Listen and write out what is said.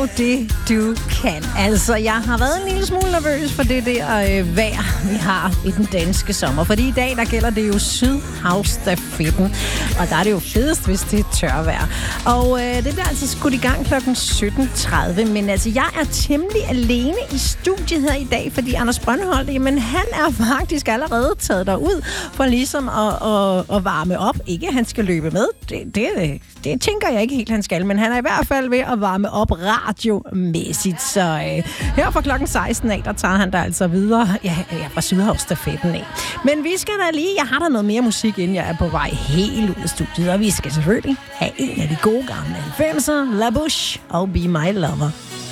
jo det, du kan. Altså, jeg har været en lille smule nervøs for det der vejr, vi har i den danske sommer. Fordi i dag, der gælder det jo Sydhavsstafetten. Og der er det jo fedest, hvis det er tørvejr. Og det bliver altså skudt i gang kl. 17.30. Men altså, jeg er temmelig alene i studiet her i dag, fordi Anders Brøndholt, jamen han er faktisk allerede taget derud for ligesom at varme op. Ikke, han skal løbe med. Det tænker jeg ikke helt, han skal, men han er i hvert fald ved at varme op radiomæssigt. Så her fra klokken 16 af, der tager han der altså videre fra Sydhavsstafetten af. Men vi skal da lige, jeg har da noget mere musik, inden jeg er på vej helt ud af studiet, og vi skal selvfølgelig have en af de gode gamle 90'er, La Bouche og Be My Lover.